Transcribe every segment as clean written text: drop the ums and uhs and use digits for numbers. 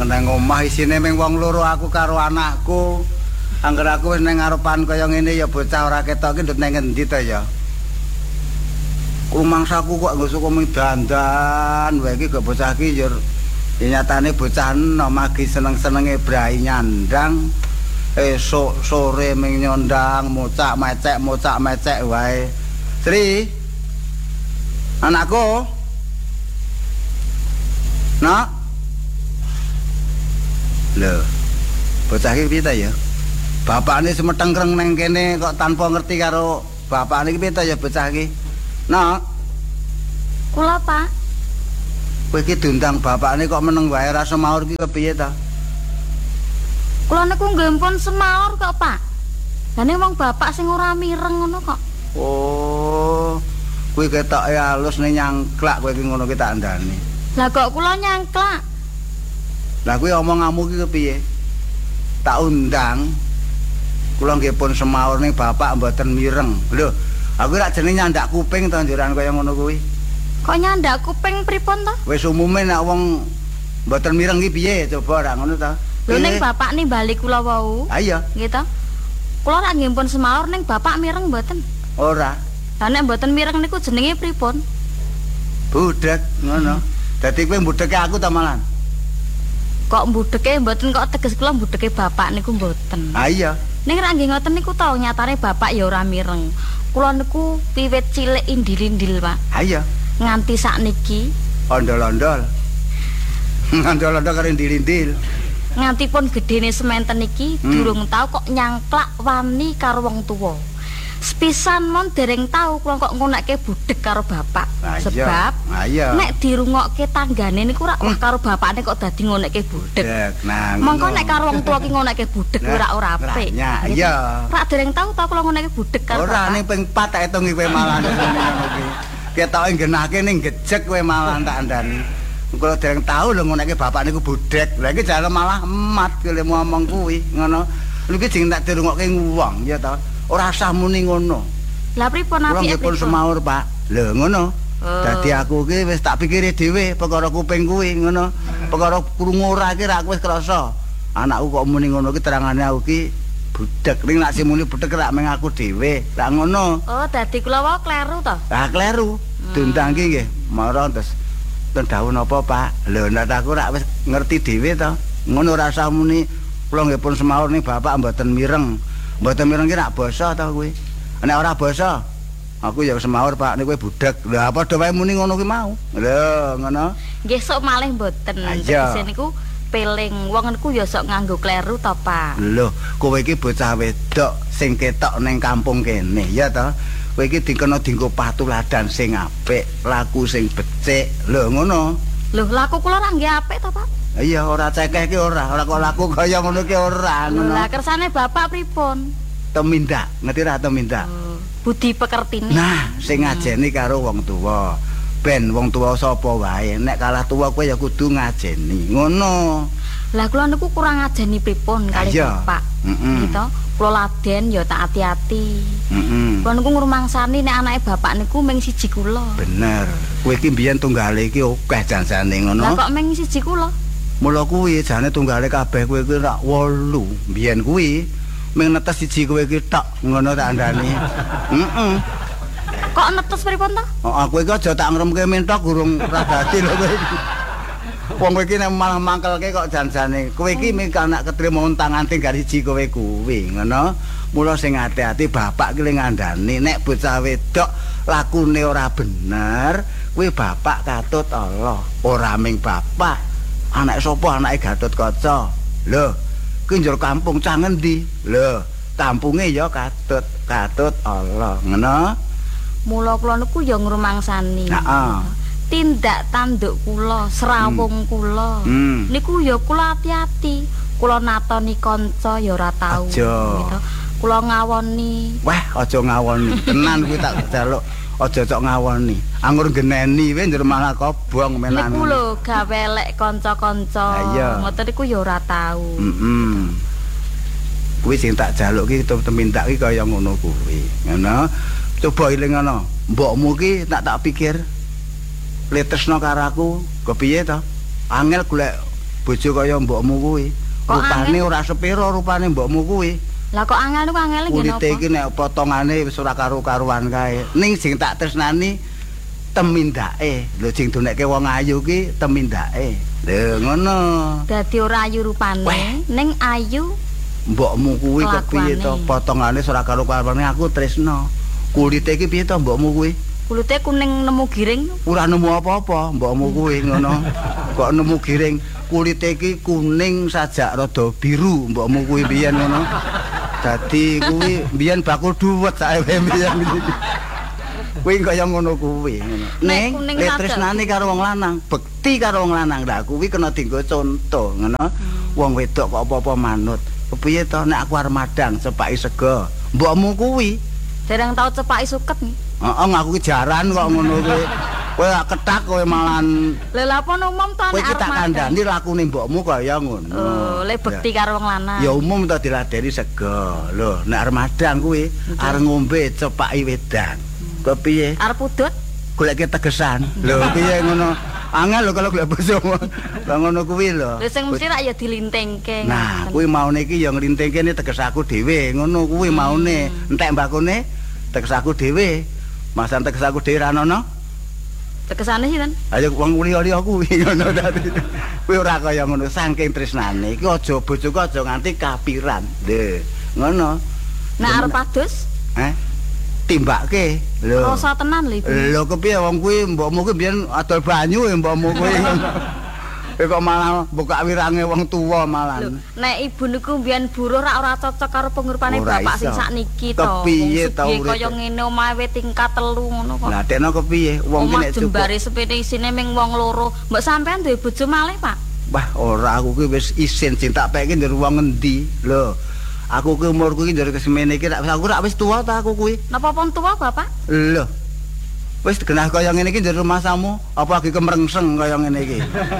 nang omah isine mung wong loro aku karo anakku. Angger aku wis ning ngarepan kaya ngene ya bocah ora ketok ki ndut nang endi ta ya. Rumangsaku kok nggo suka mung dandan wae iki gak bocah ki ya nyatane bocah enom magi seneng-senenge brai nyandang. Esuk sore ming nyondang mocak mecek wae. Sri. Anakku. Nak. Lho. Bocah iki piye ta ya? Bapakne semetengkreng nang kene kok tanpa ngerti karo bapakne iki piye ta ya bocah iki? Nak. Kula, Pak. Kowe iki diundang bapakne kok meneng wae ra semaur iki kepiye ta? Kula niku nggih pun semaur kok, Pak. Dene wong bapak sing ora mireng ngono kok. Oh. Kowe ketoke alus ning nyangklak kowe iki ngono ki tak andani. Lah kok kula nyangklak? Lah kowe omonganmu ki kepiye? Tak undang. Kula nggih pun semaur ning bapak mboten mireng. Lho, aku rak jeneng nyandak kuping to njuran kaya ngono kuwi. Kok nyandak kuping pripun to? Wis umume nek wong mboten mireng ki piye coba rak ngono to. Lho ning bapak ning bali kula wau. Ha iya. Nggih to. Kula rak nggih pun semaur ning bapak mireng mboten? Ora. Lah nek mboten mireng niku jenenge pripun? Budhek ngono. Dadi kowe mbudheke aku ta malan. Kok mbudheke mboten kok teges kula mbudheke bapak niku mboten. Ha iya. Ning ra nggih ngoten niku to nyatane bapak ya ora mireng. Kula niku wiwit cilik indil-indil, Pak. Ha iya. Nganti sakniki Ondol-ondol. Ondol-ondol karo indil-indil. nganti pun gedene sementen iki durung tau kok nyangklak wani karo wong tuwa. Sepisan mon dereng tau kula kok ngonekke budheg karo bapak. Sebab nek dirungokke tanggane niku ora wah karo bapakne kok dadi ngonekke budheg. Mongko nek karo wong tuwa ki ngonekke budheg ora apik. Iya. Rak dereng tau ta kula ngonekke budheg karo bapak. Ora ning ping 4 tak etungi kowe malah ngono iki. Ketoke genahke ning gejek kowe malah tak andani. Kula dereng tau lho ngonekke bapak niku budheg. Lah iki jare malah emat kene ngomong kuwi ngono. Lha iki jeng tak dirungokke wong ya ta. Ora usah muni ngono. Lah pripun apike? Kula semaur, Pak. Lho ngono. Dadi aku ki wis tak pikire dhewe perkara kuping kuwi ngono. Perkara krungu ora ki ra aku wis krasa. Anakku kok muni ngono ki terangane aku ki budheg. Ning nek sing muni budheg rak meng aku dhewe. Lah ngono. Oh, dadi kula wae kleru to? Lah kleru. Diundang ki nggih. Mara terus ten dawuh napa, Pak? Lho nek aku rak wis ngerti dhewe to. Ngono ora usah muni kula nggih pun semaur ning bapak mboten mireng. Mboten mireng ki rak basa ta kowe. Nek ora basa, aku ya semaur Pak niku budheg. Lah padha wae muni ngono ki mau. Lho, ngono. Nggih sok malih mboten. Tegese niku peling wong niku ya sok nganggo kleru to, Pak. Lho, kowe iki bocah wedok sing ketok ning kampung kene, ya ta? Kowe iki dikena dienggo patuladan sing apik, laku sing becik. Lho, ngono. Lho, laku kula ra nggih apik to, Pak? Iya, ora cekeh ki ora kok laku kaya ngono ki ora ngono. Lah kersane bapak pripun? Temindak, ngerti ra temindak? Budi pekertine. Nah, sing ngajeni karo wong tuwa. Ben wong tuwa sapa wae, nek kalah tuwa kowe ya kudu ngajeni. Ngono. Lah kula niku kurang ngajeni pripun kali bapak. Gitu. Kula laden ya tak ati-ati. Kula niku ngrumangsani nek anake bapak niku mung siji kula. Bener. Kowe iki mbiyen tunggale iki akeh janjane ngono. Lah kok mung siji kula? Mula kuwi jane tunggale kabeh kowe iki rak 8. Mbiyen kuwi mung netes siji kowe iki tok ngono tak andani. Kok netes pripun to? Heeh, kowe iki aja tak ngremke mentok gurung ra dadi lho kowe. Wong kowe iki nek malah mangkelke kok janjane. Kowe iki mung anak ketrima untang-anting gari siji kowe kuwi ngono. Mula sing ati-ati bapak ki ngandani nek bocah wedok lakune ora bener, kuwi bapak katut Allah. Ora ming bapak. Anak sapa anake Gatotkaca? Lho, kuwi njur kampung cah ngendi? Lho, kampunge ya Katut Allah. Ngono. Mula kula niku ya ngrumangsani. Heeh. Tindak tanduk kula, serawung kula. Niku ya kula ati-ati. Kula natoni kanca ya ora tau. Gitu. Kula ngawoni. Wah, aja ngawoni. Tenan kuwi tak jaluk. Aja cok ngawoni. Anggur geneni wae njur malah kobong menan. Niku lho gawe elek kanca-kanca. Ngoten niku ya ora tau. Kuwi sing tak jaluk ki temindak ki kaya ngono kuwi. Ngono. Coba eling ngono. Mbokmu ki tak pikir letresno karo aku, kepiye to? Angel golek bojo kaya mbokmu kuwi. Rupane ora sepiro rupane mbokmu kuwi. Lah kok angel niku angele nggih napa? Kulite iki nek potongane wis ora karo-karuan kae. Ning sing tak tresnani temindake. Lho sing donekke wong ayu ki temindake. Lho ngono. Dadi ora ayu rupane, ning ayu mbokmu kuwi kepiye to? Potongane ora karo-karuane aku tresno. Kulite iki piye to mbokmu kuwi? Kulite kuning nemu giring. Ora nemu apa-apa mbokmu kuwi ngono. Kok nemu giring. Kulite iki kuning sajak rada biru mbokmu kuwi biyen ngono. Dadi kuwi biyen bakul dhuwet saewe biyen. Kuwi kaya ngono kuwi ngono. Ning tresnane karo wong lanang, bekti karo wong lanang. Lah kuwi kena dienggo conto ngono. Wong wedok kok apa-apa manut. Kepiye to nek aku arep madang cepaki sego. Mbokmu kuwi dereng tau cepaki suket nih. Heeh, ngaku ki jaran kok ngono kuwi. Kowe ketak kowe malan. Lha lha apa umum to nek arep madang. Kowe tak kandhani lakune mbokmu kaya ngono. Oh, le bekti karo wong lanang. Ya umum to diladeni sego. Lho, nek arep madang kuwi arep ngombe cepaki wedang. Kepiye? Arep pudut? Goleke tegesan. Lho, piye ngono? Angel lho kalau golek bojo. Lah ngono kuwi lho. Lho sing mesti rak ya dilintingke. Nah, kuwi maune iki ya nglintingke teges aku dhewe. Ngono kuwi maune. Entek mbakune teges aku dhewe. Masan teges aku dhewe ra ono. Tegesane sinten? Ayo wong liya-liya kuwi ngono dadi. Kuwi ora kaya ngono saking tresnane. Iki aja bojoku aja nganti kapiran. Lho, ngono. Nek arep adus? Timbake. Lho. Rasa tenan lho Ibu. Lho kepiye wong kuwi mbokmu kuwi biyen adol banyu mbokmu kuwi. Kok malah buka wirange wong tuwa malah. Nek ibu niku mbiyen buruh rak ora cocok karo penguripane bapak sing sakniki to. Kepiye to urip kaya ngene omahe tingkat 3 ngono kok. Lah dekno kepiye wong ki nek cukup. Jembare sepene isine ming wong loro. Mbok sampean duwe bojo malih, Pak? Wah, ora aku ki wis isin sing tak peke ndur wong endi. Lho. Aku ki umurku ki ndur kesemene iki aku rak wis tuwa ta aku kuwi. Napa pun tuwa, Bapak? Lho. Wis genah kaya ngene iki ndur rumahmu, apa lagi kemrengseng kaya ngene iki.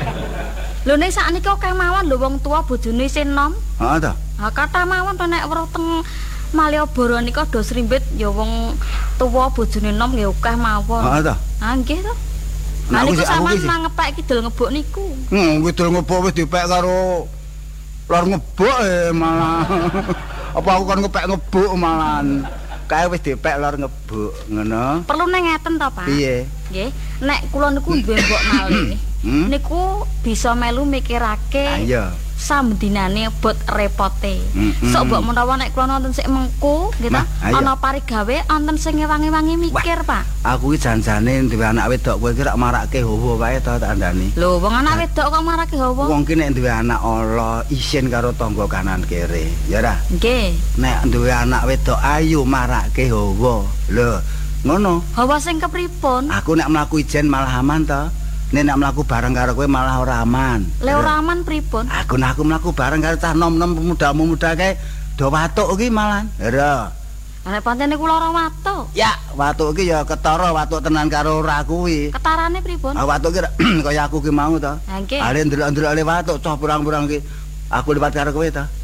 Lho nek sakniki akeh mawon lho wong tuwa bojone isih enom. Heeh ta. Ha kathah mawon to nek weruh teng Malioboro nika do srimbit ya wong tuwa bojone enom nggih akeh mawon. Heeh ta. Ha nggih to. Lah niku sampean mangepek kidul ngebuk niku. Kidul ngebuk wis dipek karo lor ngebuk malah. Apa aku kon ngepek ngebuk malahan. Kae wis dipek lor ngebuk ngono. Perlu nek ngeten to, Pak? Piye? Nggih. Nek kula niku duwe mbok malih. Niku bisa melu mikirake samdinane bot repote. Sok mbok menawa nek kula nonton sik mengku nggih ta ana parigawe wonten sing ngewangi-wangi mikir Pak. Aku iki janjane duwe anak wedok kowe iki rak marake hawa wae to tak andani. Lho wong anak wedok kok marake hawa? Wong ki nek duwe anak ala isin karo tangga kanan kiri ya ra. Nggih. Nek duwe anak wedok ayu marake hawa. Lho ngono. Hawa sing kepripun? Aku nek mlaku ijen malah aman to. Nek mlaku bareng karo kowe malah ora aman. Le ora aman pripun? Aku mlaku bareng karo cah nom-nom pemuda-pemuda kae do watuk iki malah. Lho. Nek pancene kula ora watuk. Ya, watuk iki ya ketara watuk tenan karo ora kuwi. Ketarane pripun? Watuk iki kaya aku ki mau to. Ha nggih. Ndelok-ndelok le watuk cah purang-purang ki. Aku liwat karo kowe to.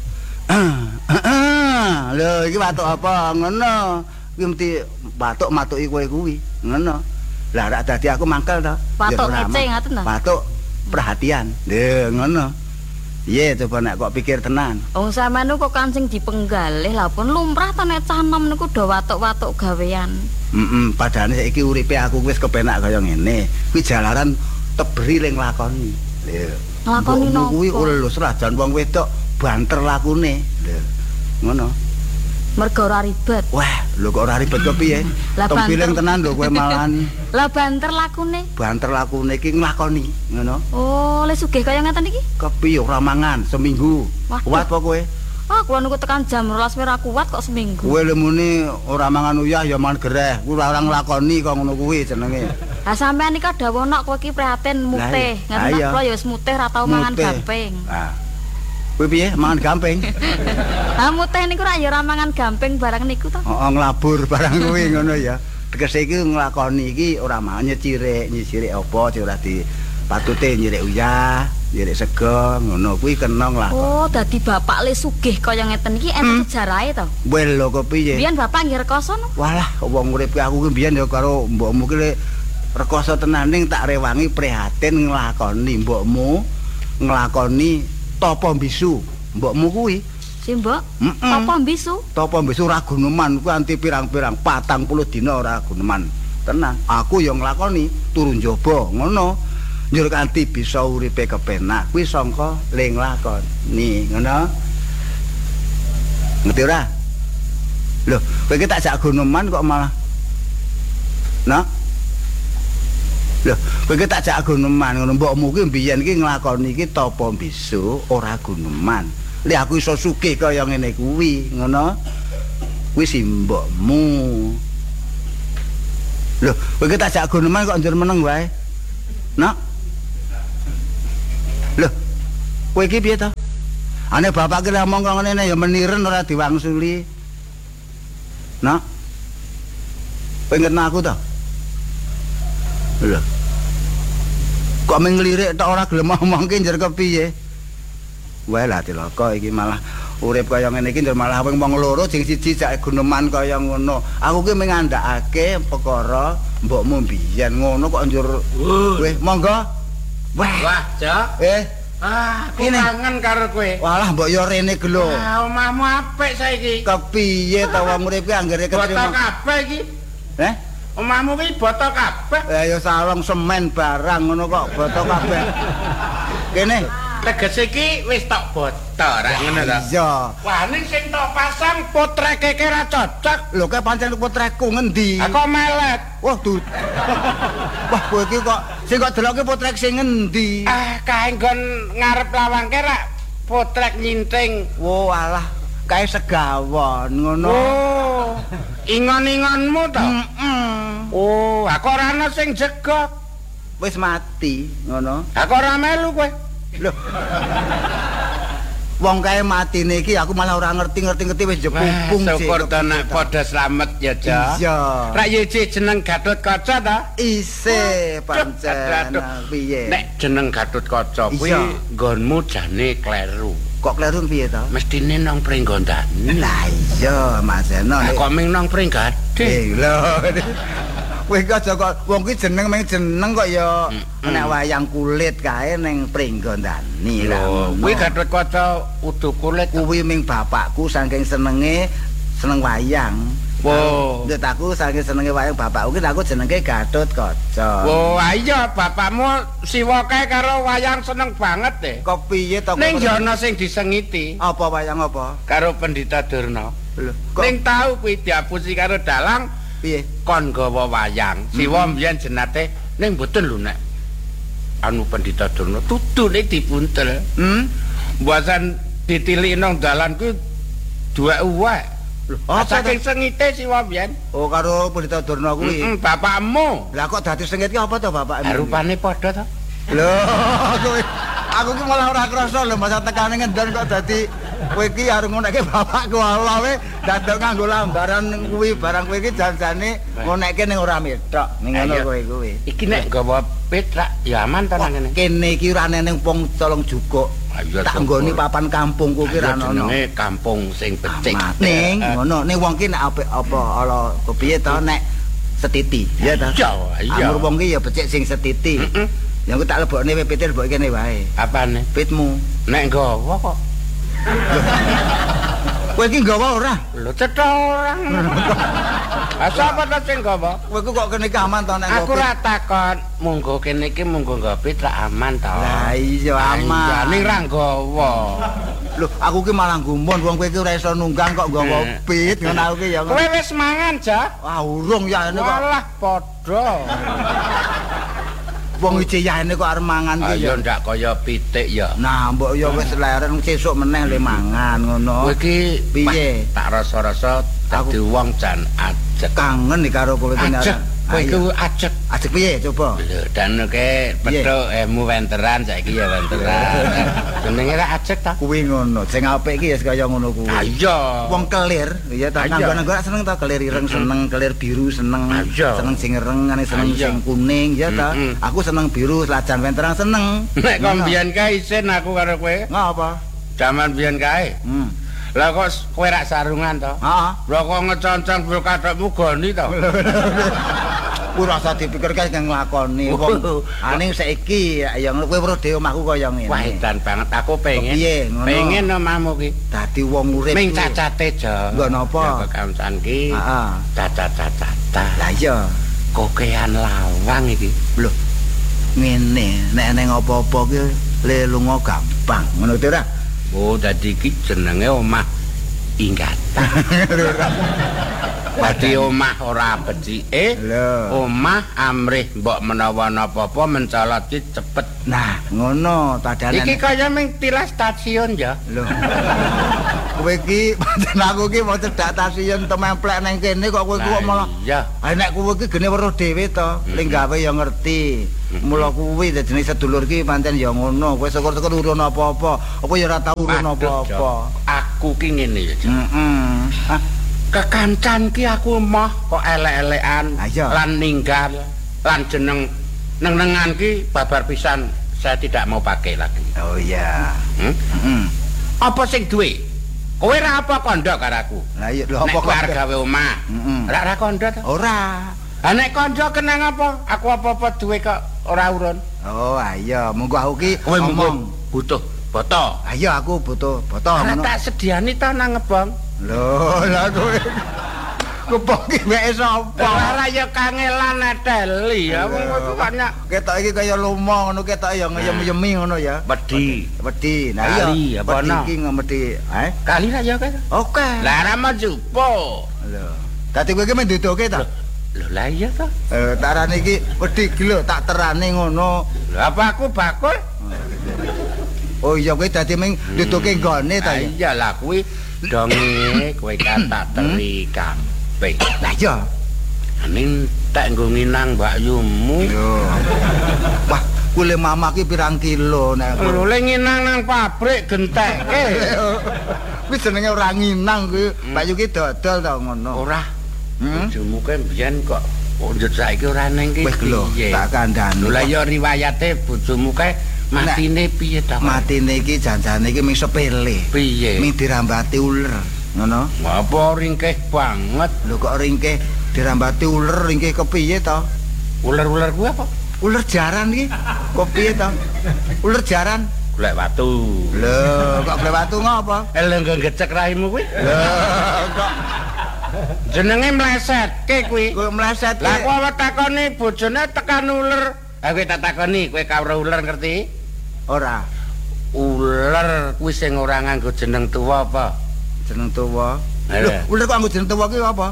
Lho, iki watuk apa? Ngono. Kuwi mesti watuk matuki kowe kuwi. Ngono. Lah rak dadi aku mangkel to. Watuk ngece ngaten to. Watuk perhatian. Lho ngono. Iya coba nek kok pikir tenan. Wong sampean kok kancing dipenggalih lah pun lumrah to nek cah nom niku do watuk-watuk gawean. Padahal saiki uripe aku wis kepenak kaya ngene. Kuwi jalaran teberi ling lakoni. Lho. Lakoni nopo? Kuwi lho serajan wong wedok banter lakune. Lho. Ngono. Mergo ora ribet. Wah, lho kok ora ribet kok piye? Tempiling tenan lho kowe malahan. Lah banter lakune? Banter lakune iki nglakoni, ngono. Oh, le sugih kaya ngeten iki? Kepiye ora mangan seminggu. Kuat apa kowe? Ah, kula niku tekan jam 12 ora kuat kok seminggu. Kowe lemune ora mangan uyah ya mangan gereh. Kuwi ora nglakoni kok ngono kuwi jenenge. Lah sampean iki dawuh nok kowe iki prihatin mutih. Ngeten kula ya wis mutih ora tau mangan gamping. Ah. Kowe piye mangan gamping? Ha mutih niku rak ya ora mangan gamping barang niku to. Heeh nglabur barang kuwi ngono ya. Tegese iki nglakoni iki ora mau nyicirik apa ora di patute nyirik uyah, nyirik sego ngono kuwi kena nglakoni. Oh, dadi bapak le sugih kaya ngeten iki enten sejarahe to. Wel lho kok piye? Biyen bapak nggih rekoso no? Walah, wong urip aku ki biyen ya karo mbokmu ki rekoso tenan ning tak rewangi prihatin nglakoni mbokmu nglakoni tapa bisu. Mbokmu kuwi. Simbok, tapa bisu? Tapa bisu ora guneman kuwi anti pirang-pirang 40 dina ora guneman. Tenang, aku ya nglakoni turu njaba ngono. Njur kanthi bisa uripe kepenak kuwi sangka ling lakoni ngono. Ngerti ora? Lho, kowe iki tak jak guneman kok malah. Nah. Lho, kowe iki tak jak guneman ngono mbokmu ki mbiyen iki nglakoni iki tapa bisu ora guneman. Lek aku iso sugih kaya ngene kuwi, ngono. Kuwi si mbokmu. Lho, kowe iki tak jak guneman kok njur meneng wae. Nah. Lho, kowe iki piye to? Ane bapak ki ngomong kok ngene ya meniren ora diwangsuli. Nah. Kowe ngerti aku to? Lho. Kok menglirik tok ora gelem ngomongke njur kepiye? Wae lah dilaka iki malah urip kaya ngene iki njur malah wong loro sing siji jak guneman kaya ngono. Aku ki mengandakake perkara mbokmu biyen ngono kok njur weh monggo. Wah, Cok. Aku kangen karo kowe. Walah mbok yo rene gelo. Omahmu apik saiki. Kepiye ta wong urip ki anggere ketrima. Botok kabeh iki. Omahmu ki botok kabeh. Ya salong semen barang ngono kok botok kabeh. Kene tegese iki wis tok botok ra ngono ta. Iya. Wah, ning sing tok pasang putreke ki ra cocok. Lho kae pancen putreku ngendi? Aku melet. Wah, wah kowe iki kok sing kok deloke putrek sing ngendi? Kae nggon ngarep lawangke ra putrek nyinting. Oh, alah, kae segawon ngono. Oh. Ingon-ingonmu to? Oh, aku ora ana sing jegok. Wis mati ngono. Aku ora melu kowe. Lho. Wong kae matine iki aku malah ora ngerti-ngerti wis jepupung sih. Syukur to nek padha slamet ya, Jo. Iya. Rak yeje jeneng Gatotkaca ta? Isih pancen piye? Nek jeneng Gatotkaca kuwi nggonmu jane kleru. Kok kleru piye to? Mestine nang Pringgondani. Lah iya, Mas Eno. Kok ming nang Pringgade. Lho. Kowe iki aja kok wong ki jeneng kok ya nek wayang kulit kae ning Pringgondani lho. Kuwi Gatotkaca udu kulit kuwi ming bapakku saking seneng wayang. Wo, ndek aku saking senenge wayang bapakku ki aku jenenge Gatotkaca. Wo, iya bapakmu siwa kae karo wayang seneng banget e. Kok piye to? Ning ya ana sing disengiti. Apa wayang apa? Karo Pendhita Durna. Lho, ning tau kuwi diapusi karo dalang piye? Kon gawa wayang. Siwa mbiyen jenate ning mboten lho nek anu Pendhita Durna tutune dibuntel. Mboten ditilik nang dalan kuwi duwek uwek. Lho, saking sengite siwa mbiyen. Oh, karo Pendhita Durna kuwi. Bapakmu. Lah kok dadi sengit ki apa to bapakmu? Rupane padha to. Lho, aku ki malah ora krasa lho masa tekane ngendon kok dadi kowe iki arep ngonekke bapakku Allah we dadok nganggo lambaran kuwi barang kowe iki janjane ngonekke ning ora metok ning ngono kowe kuwi. Iki nek gawa petrak ya aman ta nang kene. Kene iki ora neneng pong colong jukuk. Tak nggoni papan kampungku ki ra ono. Jenenge kampung sing becik. Ning ngono, ning wong ki nek apik apa ala kepiye to nek setiti, ya ta? Iya. Amur wong ki ya becik sing setiti. Ya aku tak lebokne PPT lebok kene wae. Apane? Pitmu. Nek nggawa kok. Kowe iki nggawa ora? Lho cetha ora. Sapa ta sing nggawa? Kowe kok kene iki aman to nek aku ora takon. Monggo kene iki monggo nggawa ra aman to. Lah iya aman. Ya ning ra nggawa. Lho aku ki malah gumun wong kowe iki ora iso nunggang kok nggawa pit ngono aku ki ya. Kowe wis mangan, Ja? Wah urung ya ini kok. Walah padha. Wong iki yane kok arep mangan ki ya ndak kaya pitik ya. Nah, mbok ya wis leren sesuk meneh le mangan ngono. Kowe iki piye? Tak rasa-rasa dadi wong jan ajek. Kangen iki karo kowe iki. Kowe iki ajek. Ajek piye coba? Lho, dan ke petuk emu wenteran saiki ya wenteran. Jenenge ra ajek ta? Kuwi ngono. Sing apik iki ya kaya ngono kuwi. Ah iya. Wong kelir, ya ta nanggon-nanggon seneng ta kelir ireng seneng, kelir biru seneng. Seneng sing ireng, seneng sing kuning ya ta. Aku seneng biru, lajan wenteran seneng. Nek kok mbiyen kae isin aku karo kowe. Ngapa? Jaman mbiyen kae. Lah kok kowe rak sarungan to? Heeh. Lah kok ngeconcong bro kathokmu goni to? Kuwi rasa dipikirke kang nglakoni wong. Aning saiki ya kowe weruh dhewe omahku kaya ngene. Wah edan banget aku pengen. Pengen omahmu ki. Dadi wong urip. Ming cacate jo. Lho napa? Ya kekancan ki. Heeh. Cacat-cacat. Lah iya. Kokean lawang iki. Lho. Ngene, nek neng apa-apa ki le lunga gampang. Ngono to ora? Oh, dadi iki jenenge omah Inggatan. Dadi omah ora becike, omah amrih mbok menawa napa-apa mencolot ki cepet. Nah, ngono tadane. Iki kaya ming tilas stasiun ya. Lho. Kowe iki pancen aku ki mau cedak stasiun templek nang kene kok kowe kok malah. Iya. Ah nek kowe iki gene weruh dhewe to, ning gawe ya ngerti. Mula kuwi dadine sedulur ki pancen ya ngono. Kowe syukur-syukur urun apa-apa. Apa ya ora tau urun apa-apa. Aku ki ngene ya. Heeh. Kekancan ki aku mah kok elek-elekan lan ninggal lan jeneng neng-nengan ki babar pisan saya tidak mau pakai lagi. Oh iya. Apa sing duwe? Kowe ora apa kandha karo aku? Lah iya lho apa kok gawe omah? Ora kandha to? Ora. Ha nek kandha kenang apa? Aku apa-apa duwe kok ora urun. Oh iya, monggo aku ki ngomong butuh boto. Ah iya aku butuh boto ngono. Tak sediani ta nang ngebong. Lho, lah kowe kebong ki weke sapa? Ora ya kangelan neteli ya wong iku banyak. Ketok iki kaya lumo ngono ketok ya ngeyem-yemi ngono ya. Wedi. Nah iya. Wedi iki ngemedi. Kali ra ya kowe. Oke. Lah ra menjupo. Lho. Dadi kowe iki menduduke ta? Lho lah iya ta. Tarane iki wedi iki lho tak terane ngono. Lho apa aku bakul? Oh iya kowe dadi ming duduke nggone ta ya? Iya lah kuwi donge kowe kata teri kabeh. Lah iya. Aning tak nggo nginang mbakyumu. Yo. Wah, kule mama ki pirang kilo nek. Lho le nginang nang pabrik gentekke. Kuwi jenenge ora nginang kuwi. Mbakyu ki dodol ta ngono. Ora. Bojomu ki mbiyen kok njut saiki ora ning ki. Wis lho, tak kandhani. Lho lah ya riwayate bojomu kae matine piye ta? Matine iki janjane iki ming sepele. Piye? Ming dirambati uler, ngono. Apa ringkeh banget. Lho kok ringkeh dirambati uler ringkeh kepiye to? Uler-uler kuwi apa? Uler jaran iki. Kok piye to? Uler jaran golek watu. Lho, kok golek watu ngopo? Elenggo gecek raimu kuwi. Lho, kok jenenge mlesetke kuwi. Kowe mlesetke. Lah kok takoni bojone tekan uler. Ha kowe tak takoni, kowe kawruh uler ngerti? Ora. Uler kuwi sing ora nganggo jeneng tuwa apa? Jeneng tuwa. Lho, uler kok nganggo jeneng tuwa kuwi apa?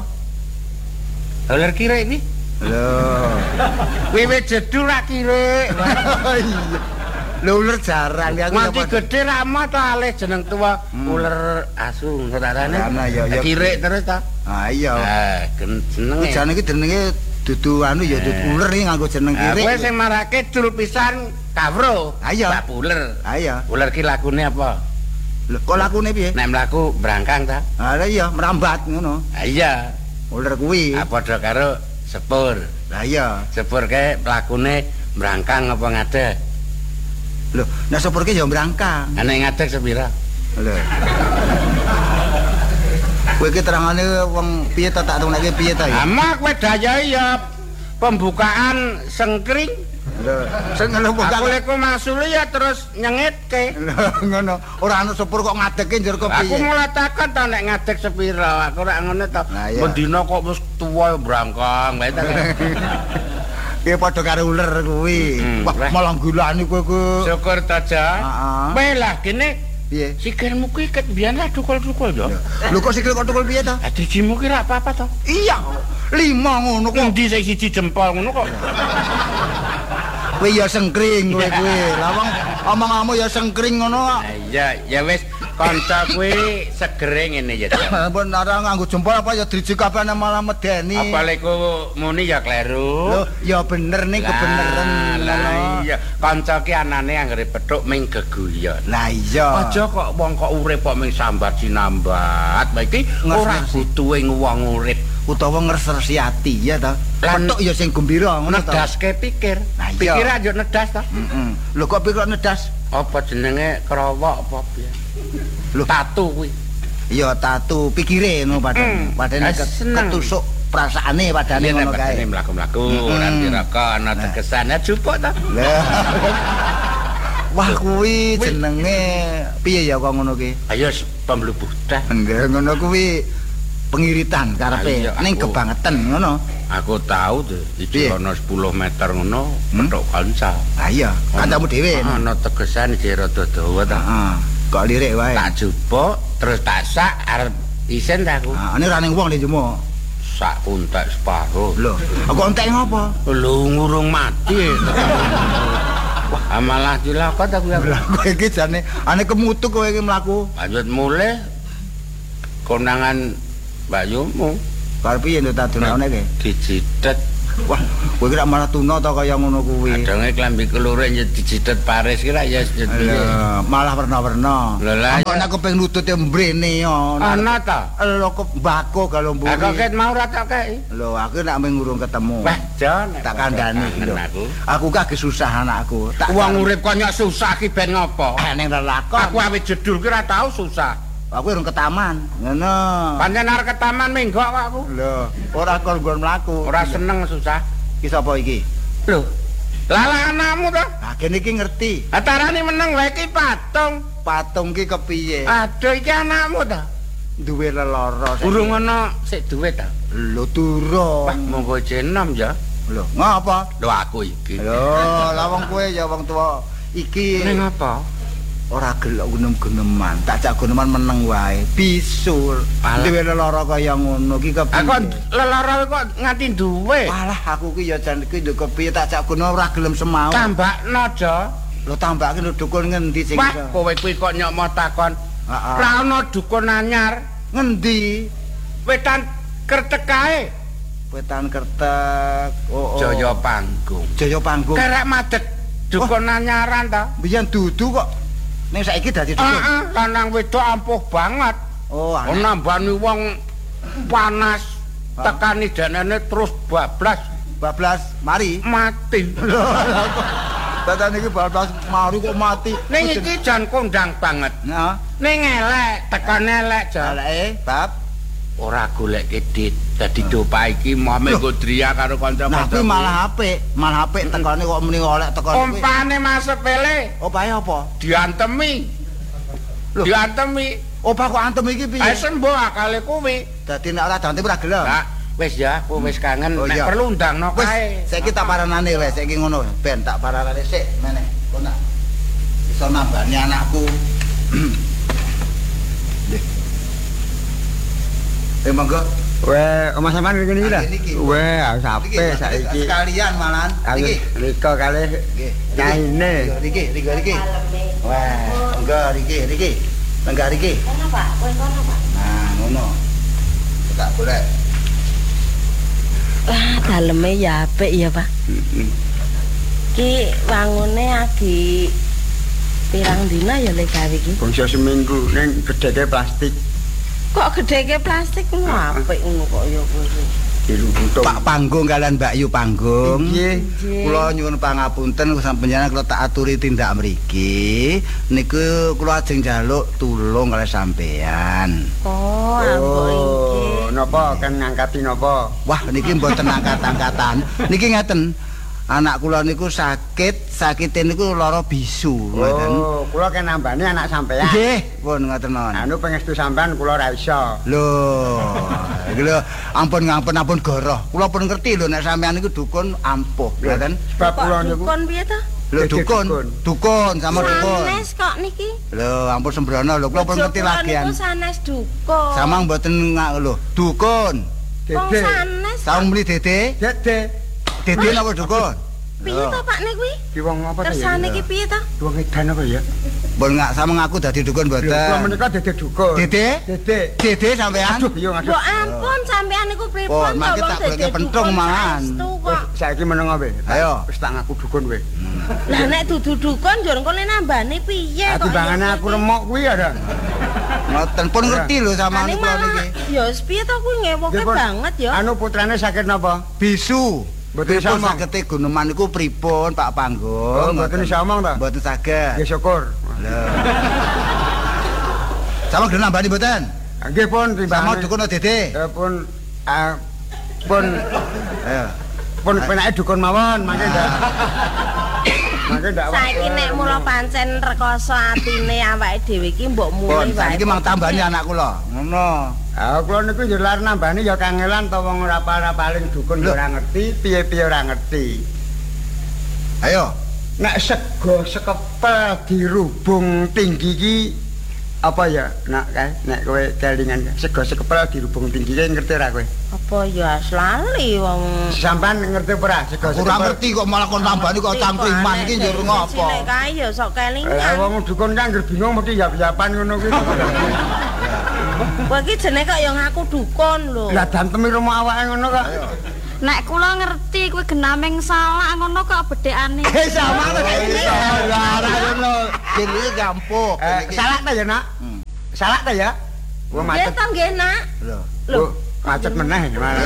Uler kirek iki. Lho. Kuwi wis jedul ra kirek. Iya. Lho uler jarang ya. Mati gedhe ra mah ta alih jeneng tuwa uler asu ngarane. Kirek terus ta? Ah iya. Ah, jenenge. Jane iki jenenge dudu anu ya dudu uler iki nganggo jeneng kirek. Kowe sing marake jul pisan kawruh. Ayo. Bab uler. Ayo. Uler ki lakune apa? Lho, kok lakune piye? Nek mlaku brangkang ta? Ah iya, merambat ngono. Ah iya. Uler kuwi. Ah padha karo sepur. Lah iya. Sepur kae lakune brangkang apa ngadeg? Lho, nek sepur ki ya brangkang. Nek ngadeg sepira? Lho. Kowe iki terangane wong piye ta tak tunake piye ta ya? Amah kowe dayahi ya pembukaan sengkring. Lho, sing ngono aku lek masule ya terus nyengitke. Lho, ngono. Ora ana sepur kok ngadege njur kok piye? Aku mulai takon ta nek ngadeg sepira. Aku ora ngono to. Mendina kok wis tuwa brangkang wae ta. Ki padha karo uler kuwi. Wah, malah gulani kowe ku. Syukur ta, Ja. Heeh. Bae lah kene piye? Sikilmu kuwi ket biyen lah dukul-dukul yo. Lho kok sikil kok dukul piye to? Dijimu ki ra apa-apa to? Iya. 5 ngono kok. Endi sing siji jempol ngono kok. Kowe ya sengkring kowe kuwi. Lah wong omong-omong ya sengkring ngono. Iya, ya wis kanca kuwi segere ngene ya. Ampun ora nganggo jempol apa ya driji kabeh malah medeni. Apa lek muni ya kleru. Lho, ya bener ning kebeneran. Lah iya, kanca ki anane anggere petuk ming geguyon. Lah iya. Aja kok wong kok urip kok ming sambat sinambat. Lah iki ora butuhe wong urip utawa ngresresi ati ya ta. Petuk ya sing gembira ngono ta. Nedaske pikir. Pikir aja nedas ta. Heeh. Lho kok pikir nedas? Apa jenenge krowok apa piye? Lho tatu kuwi. Iya tatu pikire ngono padane. Padane ketusuk perasaane padane ngono kae. Mlaku-mlaku ora diraka ana tegesane jupuk ta. Wah kuwi jenenge piye ya kok ngono ki? Ayo pemlebuh teh. Nggih ngono kuwi pengiritan karepe ning kebangetan ngono. Aku tahu tuh iki ana 10 meter ngono petok kanca. Ha iya, kancamu dhewe. Ana tegesan iki rada dawa ta. Heeh. Kok lirik wae. Tak jupuk terus tak sak arep isen ta aku. Ha ini ra ning wong le jumuk. Sak untek separo. Lho, kok entek ngopo? Lho ngurung mati. Wah, malah cilaka ta kuwi. Lah kowe iki jane ane kemutuk kowe iki mlaku. Lanjut mulai konangan Bayumu. Karo piye ndo tak dunane iki? Dijitet. Wah, kowe kira malah tuna ta kaya ngono kuwi. Adonge klambi kelure dijitet Paris kira ya malah warna-warna. Lah kok nek kepeng nutute mbrene yo. Ana ta? Lho kok mbako galombu. Aku ket mau ra tak kei. Lho aku nek mung ngurung ketemu. Wah, jon tak kandhani aku. Aku kage susah anakku. Wong urip kok nyok susah ki ben ngopo? Ning lelakon. Aku awit jedul ki ora tau susah. Aku urung ke taman. Ngono. Pancen arep ke taman menggok kok aku. Lho, ora kon nggon mlaku. Ora seneng susah. Ki sapa iki? Lho. Lah anakmu to? Ha kene iki ngerti. Atarane meneng wae ki patung. Patung ki kepiye? Aduh iki anakmu to? Duwe lelara. Urung ana sik duwe ta? Lho durung. Wah, monggo jenom ya. Lho, ngapa? Lho aku iki. Lho, lah wong kowe ya wong tuwa iki. Ning apa? Ora gelok gunem-guneman, tak jak guneman meneng wae. Bisul. Dhewe lara kaya ngono ki kepiye? Aku lara kok nganti duwe. Walah aku ki ya jan iki nduk kepiye tak jak gunem ora gelem semau. Tambakno aja. Lho tambake lho dukun ngendi sing Wah, kowe kuwi kok nyok mau takon. Ora ana dukun anyar. Ngendi? Wetan Kertek kae. Wetan Kertek. Oh. Jaya Panggung. Jaya Panggung. Kerek madeg dukun anyaran ta? Biyen dudu kok. Ning saiki dadi dukun. Heeh, lanang wedok ampuh banget. Oh, nambani wong panas. Tekani denene terus bablas. Bablas mari mati. Datan iki bablas mari kok mati. Ning iki jan kondang banget. Heeh. Ning elek, tekan elek jan. Eleke, bab ora goleke dit. Dadi dopa iki mame nggo dria karo kanca-kanca. Tapi malah apik tekane kok muni olek tekane. Umpane Mas Sepele. Opahe apa? Diantemi. Diantemi. Opah kok antem iki piye? Ae sembuh akale kuwi. Dadi nek ora diantem ora gelem. Lah, wis ya, aku wis kangen nek perlu ndangno kae. Saiki tak paranane wis, saiki ngono. Ben tak paranane sik meneh. Kok nak iso nambani anakku. Monggo. Weh, omah sampean ngene iki lho. Weh, sape saiki. Sekalian malahan. Iki rika kalih nyaine. Riki. Wah, monggo riki. Lenggah riki. Kono, Pak. Kowe kono, Pak. Nah, ngono. Tak golek. Wah, daleme ya apik ya, Pak. Ki wangune agi pirang dina ya le gawe iki? Bangsa seminggu ning gedheke plastik. Kok gedheke plastik ngono apik ngono kok ya kowe. Pak Panggung kalian Mbak Yu Panggung. Nggih. Kula nyuwun pangapunten sampeyan kula tak aturi tindak mriki. Niku kula ajeng njaluk tulung kalih sampeyan. Oh, ampun iki. Napa kan ngangkati napa? Wah, niki mboten angkat-angkatan. Niki ngeten. Anak kula niku sakite niku lara bisu, ngoten. Oh, kula kan nambani anak sampeyan. Nggih, pun ngoten mawon. Anu pengestu sampean kula ra iso. Lho, iki lho ampun goroh. Kula pun ngerti lho nek sampeyan niku dukun ampuh, ngoten. Sebab kula niku Dukun piye to? Lho dukun sama dukun. Sanes kok niki. Lho ampun sembrono lho kula pun ngerti lagian. Niku sanes dukun. Samang mboten lho, dukun. Wong sanes. Saung muni dede? Dede napa dukun? Piye to Pak nek kuwi? ki wong apa ta ya? Kersane iki piye to? Wong edan apa ya? Mbon ngak sama ngaku dadi dukun mboten. Kula menika dede dukun. Dede sampean? Aduh, yo ngaduh. Mbok ampun sampean niku pripun to? Mangke tak goleke pentung malahan. Saiki meneng wae. Ayo. Wis tak ngaku dukun wae. Lah nek dudu dukun yo kene nambani piye kok? Timbangane aku remuk kuwi ya. Ngoten pun ngerti lho sama kula niki. Ya wis piye to kuwi ngewoke banget ya. Anu putrane sakit napa? Bisu. Mboten iso omong. Sagete guneman niku pripun Pak Panggung? Oh, mboten iso omong ta? Mboten saged. Nggih syukur. Lho. Sama gelem nambani mboten? Nggih pun Sama dukun Dede. Pun pun pun penake dukun mawon mangke ndak. Mangke ndak. Saiki nek mula pancen rekoso atine awake dhewe iki mbok mulih wae. Saiki mang tambani anak kula. Ngono. Ah kula niku yo lar nambani ya kangelan ta wong ora paling dukun ora ngerti, piye-piye ora ngerti. Ayo. Nek sego sekepel dirubung tinggi iki apa ya? Nek kowe kelingan sego sekepel dirubung tinggi iki ngerti ora kowe? Apa ya lali wong. Sampeyan ngerti ora sego sekepel? Ora ngerti kok malah kon tambani kok cangkriman iki njur ngopo? Nek kae ya sok kelingan. Wong dukun kan anggere bingung mesti yap-yapan ngono kuwi. Kowe iki jenenge kok ya ngaku dukun lho. Lah dantemi rumah awake ngono kok. Nek kula ngerti kuwi genaming salah ngono kok bedhekane. Sama kok iki. Ora ngono. Dene gampuk. Salah ta ya, Nak? Salah ta ya? Wong macet. Nggih ta nggih, Nak. Lho, macet meneh gimana?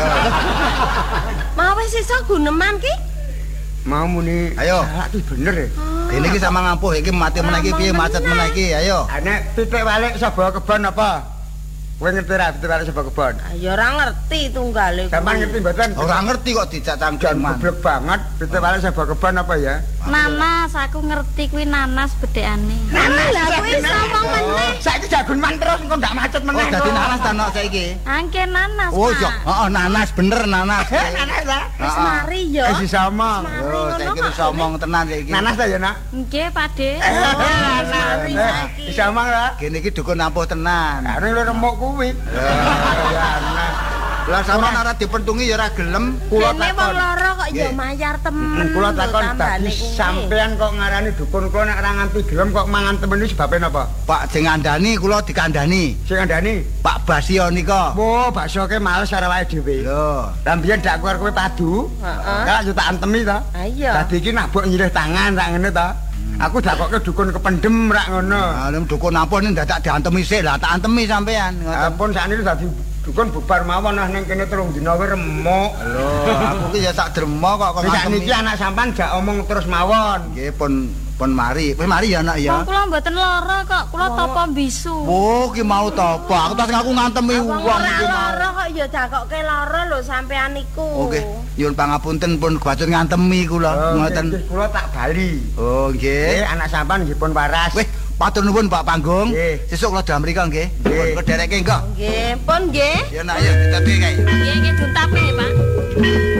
Mau wis iso guneman ki? Mau muni. Ayo. Salah ki bener ya. Dene iki sama ngampuh iki mati meneh iki piye macet meneh iki. Ayo. Nek titik balik sapa kebon apa? Kowe ngerti ra titik balik sapa kebon? Ya ora ngerti tunggale. Sampeyan ngerti mboten? Ora ngerti kok dijak cangkriman. Goblok banget. Titik balik sapa kebon apa ya? Nanas, aku ngerti kuwi nanas bedhekane. Nanas lah kuwi ngomong meneh. Saiki jagunman terus engko ndak macet meneh. Oh, dadi nanas ta nok saiki. Angke nanas. Oh, iya. Heeh, nanas bener nanas. Nanas ta? Wis mari ya. Wis sama. Oh, saiki wis omong tenan saiki. Nanas ta ya, Nak? Nggih, Pakde. Mari saiki. Wis sama ta? Kene iki dukun ampuh tenan. Are lho remuk kuwi. Ya anak. Lah sampean ora dipentungi ya ora gelem. Kula Kene wong loro kok ya mayar temen. Kula takon dadi sampean kok ngarani dukun kula nek ora nganti gelem kok mangan temen iki sebabe napa? Pak sing ngandani kula dikandani. Sing ngandani? Pak Basio nika. Oh, bakso ke males karo awake dhewe. Lho, Lah mbiyen dak keluar kowe padu. Heeh. Kak yo tak antemi ta. Ha iya. Dadi iki nabok nyilih tangan rak ngene ta. Aku dakoke dukun kependem rak ngono. ah dukun ampun dadak diantemi sik lah tak antemi sampean. Ampun sakniki dadi dukun bubar mawon nah ning kene 3 dina wae remuk. Lho, aku ki ya tak dremo kok Sakniki anak sampean jak omong terus mawon. Nggih pun mari. Wis mari ya anak ya. Wong kula mboten lara kok, kula tapa bisu. Oh, ki mau topo. Aku tas ngaku ngantemi wong iki mau. Lara kok ya dakoke lara lho sampean iku. Oh, nggih. Nyuwun pangapunten pun kebacut ngantemi kula. Ngoten. Kula tak bali. Oh, nggih. Anak sampean nggih pun waras. Wis, matur nuwun Pak Panggung. Nggih. Sesuk kula dam mriko nggih. Kula dereke engko. Nggih, pun nggih. Ya nak ya ditapi kae. Nggih, nggih duntape, Pak.